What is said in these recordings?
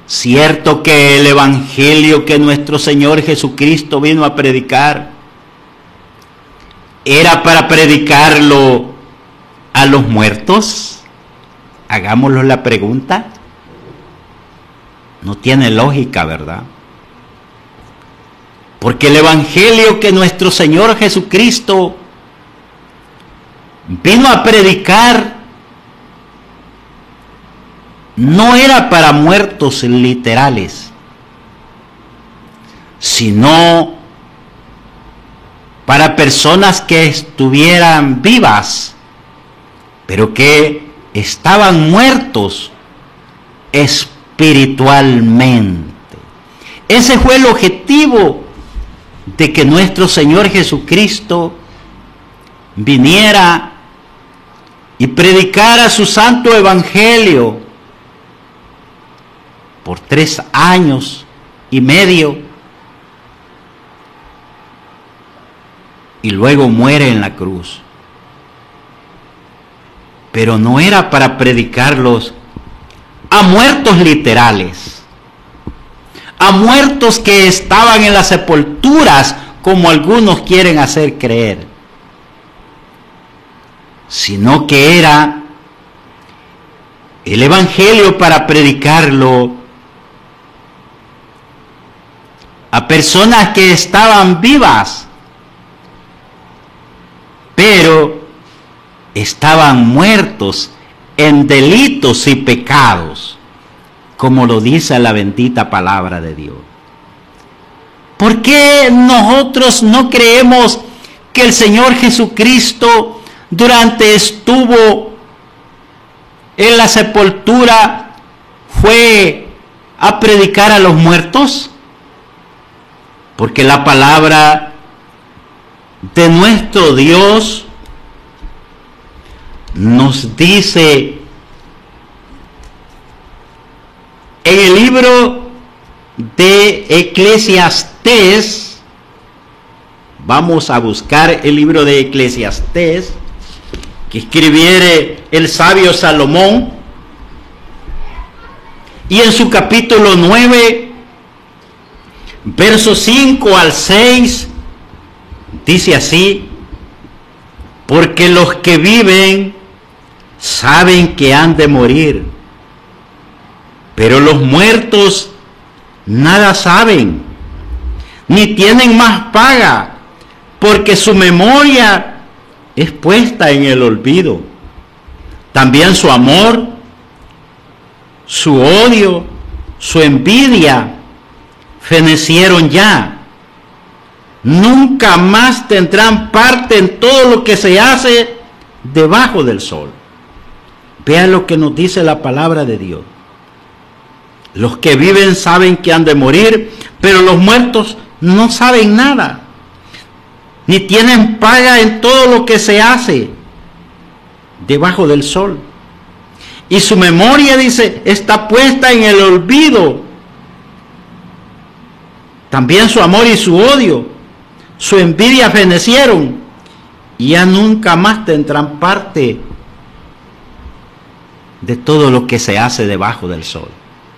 Cierto que el evangelio que nuestro Señor Jesucristo vino a predicar era para predicarlo a los muertos. Hagámoslo la pregunta. No tiene lógica, ¿verdad? Porque el evangelio que nuestro Señor Jesucristo vino a predicar no era para muertos literales, sino para personas que estuvieran vivas, pero que estaban muertos espiritualmente. Ese fue el objetivo de que nuestro Señor Jesucristo viniera y predicara su santo evangelio por 3 años y medio, y luego muere en la cruz. Pero no era para predicarlos a muertos literales, a muertos que estaban en las sepulturas, como algunos quieren hacer creer, sino que era el evangelio para predicarlo a personas que estaban vivas, pero estaban muertos en delitos y pecados, como lo dice la bendita palabra de Dios. ¿Por qué nosotros no creemos que el Señor Jesucristo durante estuvo en la sepultura fue a predicar a los muertos? Porque la palabra de nuestro Dios nos dice en el libro de Eclesiastés, vamos a buscar el libro de Eclesiastés, que escribiere el sabio Salomón, y en su capítulo 9, versos 5 al 6, dice así: porque los que viven saben que han de morir, pero los muertos nada saben, ni tienen más paga, porque su memoria es puesta en el olvido. También su amor, su odio, su envidia fenecieron ya. Nunca más tendrán parte en todo lo que se hace debajo del sol. Vean lo que nos dice la palabra de Dios. Los que viven saben que han de morir, pero los muertos no saben nada, ni tienen paga en todo lo que se hace debajo del sol. Y su memoria, dice, está puesta en el olvido. También su amor y su odio, su envidia fenecieron, y ya nunca más tendrán parte de todo lo que se hace debajo del sol.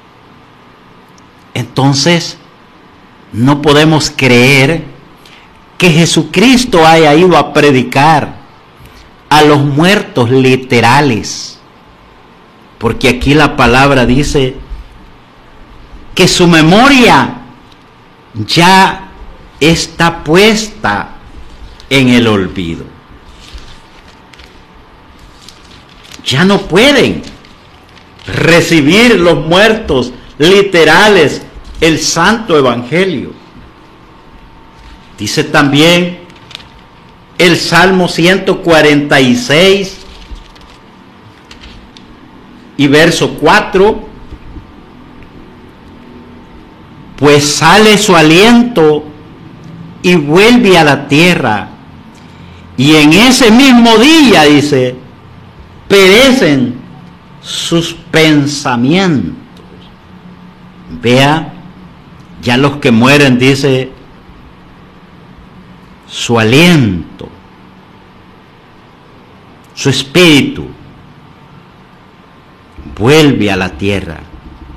Entonces, no podemos creer que Jesucristo haya ido a predicar a los muertos literales, porque aquí la palabra dice que su memoria ya está puesta en el olvido. Ya no pueden recibir los muertos literales el santo evangelio. Dice también el Salmo 146 y verso 4: pues sale su aliento y vuelve a la tierra, y en ese mismo día, dice, perecen sus pensamientos. Vea, ya los que mueren, dice, su aliento, su espíritu vuelve a la tierra.